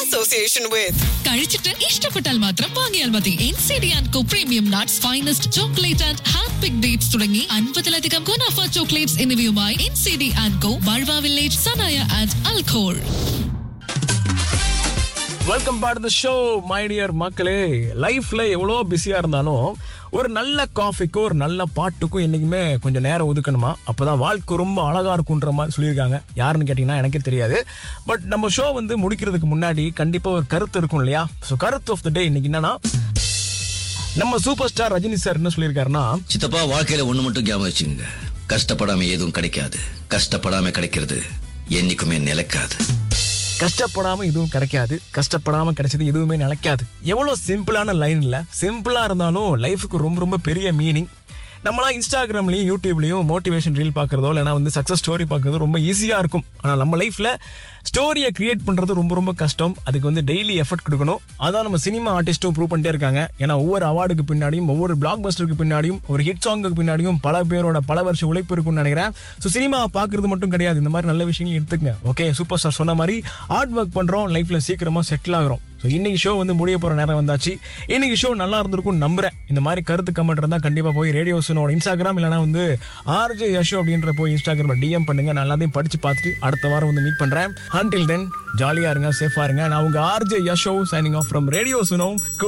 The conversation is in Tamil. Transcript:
association with. കഴിച്ചിട്ട് ഇഷ്ടപ്പെട്ടാൽ മാത്രം വാങ്ങിയാൽ മതി. NCD&Co premium nuts, finest chocolate and hand pick dates തുടങ്ങി 50-ലധികം ഗുണാഫ ചോക്ലേറ്റ്സ് എന്നിവയുമായി NCD&Co, ബൾവ village, Sanaya and അൽഖോൾ. Welcome back to the show my dear மக்களே. லைஃப்ல எவ்வளோ பிஸியா இருந்தாலும் ஒரு நல்ல காஃபிக்கும் ஒரு நல்ல பாட்டுக்கும் என்னைக்குமே கொஞ்சம் நேரம் ஒதுக்கணுமா, அப்பதான் வாழ்க்கை ரொம்ப அழகா இருக்குன்ற மாதிரி சொல்லியிருக்காங்க. யாருன்னு கேட்டீங்கன்னா எனக்கே தெரியாது. பட் நம்ம ஷோ வந்து முடிக்கிறதுக்கு முன்னாடி கண்டிப்பா ஒரு கருத்து இருக்கும் இல்லையா? ஸோ கருத்து ஆஃப் த டே இன்னைக்கு என்னன்னா, நம்ம சூப்பர் ஸ்டார் ரஜினி சார் என்ன சொல்லியிருக்காருன்னா, சித்தப்பா வாழ்க்கையில ஒண்ணு மட்டும் ஞாபகம் வச்சுங்க, கஷ்டப்படாம எதுவும் கிடைக்காது, கஷ்டப்படாம கிடைக்கிறது என்னைக்குமே நிலைக்காது. கஷ்டப்படாம இதுவும் கிடைக்காது, கஷ்டப்படாம கிடைச்சது எதுவுமே நிலைக்காது. எவ்வளவு சிம்பிளான லைன் இல்ல? சிம்பிளா இருந்தாலும் லைஃபுக்கு ரொம்ப ரொம்ப பெரிய மீனிங். நம்மளாம் இன்ஸ்டாகிராம்லயும் யூடியூப்லயும் மோட்டிவேஷன் ரீல் பாக்குறதோ இல்லைன்னா வந்து சக்சஸ் ஸ்டோரி பாக்குறதோ ரொம்ப ஈஸியா இருக்கும். ஆனா நம்ம லைஃப்ல ஸ்டோரியை கிரியேட் பண்றது ரொம்ப ரொம்ப கஷ்டம். அதுக்கு வந்து டெய்லி எஃபர்ட் கொடுக்கணும். அதான் நம்ம சினிமா ஆர்டிஸ்டும் ப்ரூவ் பண்ணிட்டே இருக்காங்க. ஏன்னா ஒவ்வொரு அவார்டுக்கு பின்னாடியும், ஒவ்வொரு பிளாக் பஸ்டருக்கு பின்னாடியும், ஒரு ஹிட் சாங்குக்கு பின்னாடியும் பல பேரோட பல வருஷ உழைப்பு இருக்கும்னு நினைக்கிறேன். ஸோ சினிமா பாக்குறது மட்டும் கிடையாது, இந்த மாதிரி நல்ல விஷயங்கள் எடுத்துக்கங்க. ஓகே, சூப்பர் ஸ்டார் சொன்ன மாதிரி ஹார்ட் ஒர்க் பண்றோம், லைஃப்ல சீக்கிரமா செட்டில் ஆகிறோம். ஸோ இன்னைக்கு ஷோ வந்து முடிய போற நேரம் வந்தாச்சு. இன்னைக்கு ஷோ நல்லா இருந்திருக்கும் நம்புறேன். இந்த மாதிரி கருத்து கமெண்ட் இருந்தா கண்டிப்பா போய் ரேடியோ சுனோட இன்ஸ்டாகிராம் இல்லைனா வந்து RJ Yasho அப்படின்ற போய் இன்ஸ்டாகிராம்ல DM பண்ணுங்க. நான் எல்லாத்தையும் படிச்சு பார்த்துட்டு அடுத்த வாரம் வந்து மீட் பண்றேன். Until then, ஜாலியா இருங்க, சேஃபா இருங்க. நான் உங்க RJ Yasho signing off from Radio Suno.